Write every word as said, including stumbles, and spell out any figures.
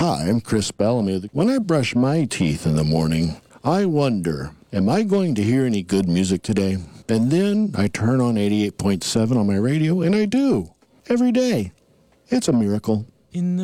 Hi, I'm Chris Bellamy. When I brush my teeth in the morning, I wonder, am I going to hear any good music today? And then I turn on eighty-eight point seven on my radio, and I do. Every day. It's a miracle. In the